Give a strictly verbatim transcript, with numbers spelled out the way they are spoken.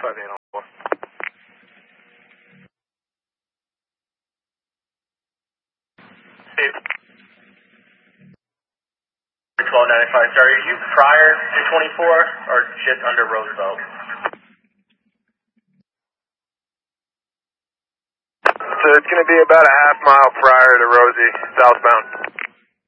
five eight on four. Steve. twelve ninety-five, sorry, are you prior to twenty-four or just under Roosevelt? So it's going to be about a half mile prior to Rosie, southbound.